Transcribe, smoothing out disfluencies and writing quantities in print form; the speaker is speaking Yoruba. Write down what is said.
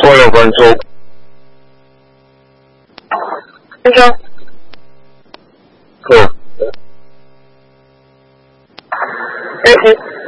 我有关注。 先生。 嗯。 哎，